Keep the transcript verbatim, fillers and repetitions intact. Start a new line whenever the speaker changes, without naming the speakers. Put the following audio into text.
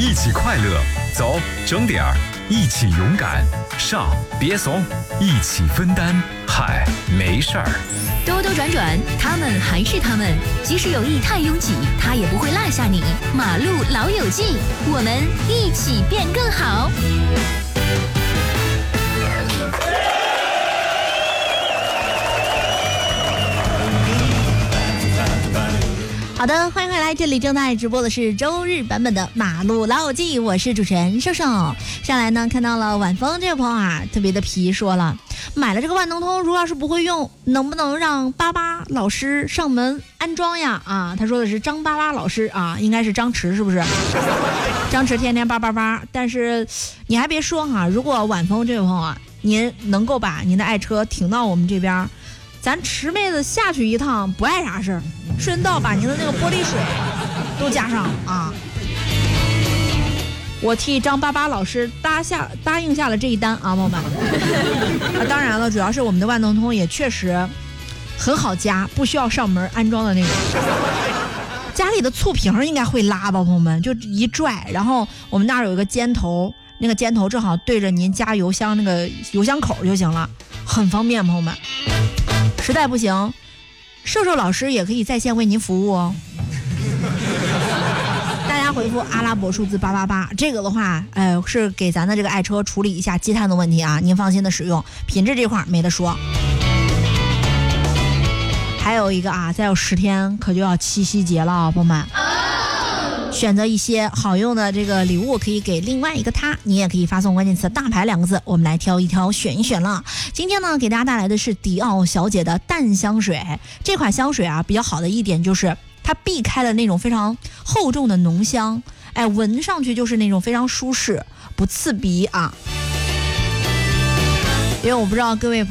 一起快乐，走，整点儿，一起勇敢，上，别怂，一起分担，嗨，没事儿。
兜兜转转，他们还是他们，即使有意太拥挤，他也不会落下你。马路老友记，我们一起变更好。好的，欢迎回来，这里正在直播的是周日版本的马路老友记，我是主持人瘦瘦。上来呢看到了晚风这位朋友啊，特别的皮，说了买了这个万能通，如果要是不会用，能不能让巴巴老师上门安装呀？啊，他说的是张巴巴老师啊，应该是张弛是不是？张弛天天叭叭叭，但是你还别说哈，如果晚风这位朋友啊，您能够把您的爱车停到我们这边，咱池妹子下去一趟不碍啥事儿，顺道把您的那个玻璃水都加上啊！我替张巴巴老师答下答应下了这一单啊，朋友们。啊，当然了，主要是我们的万能通也确实很好加，不需要上门安装的那种。家里的醋瓶应该会拉吧，朋友们，就一拽，然后我们那儿有一个尖头，那个尖头正好对着您加油箱那个油箱口就行了，很方便，朋友们。实在不行，瘦瘦老师也可以在线为您服务哦。大家回复阿拉伯数字八八八，这个的话，哎，是给咱的这个爱车处理一下积碳的问题啊，您放心的使用，品质这块没得说。还有一个啊，再有十天可就要七夕节了啊，朋友们。选择一些好用的这个礼物可以给另外一个他，你也可以发送关键词大牌两个字，我们来挑一挑选一选了。今天呢给大家带来的是迪奥小姐的淡香水，这款香水啊比较好的一点就是它避开了那种非常厚重的浓香，哎，闻上去就是那种非常舒适不刺鼻啊。因为我不知道各位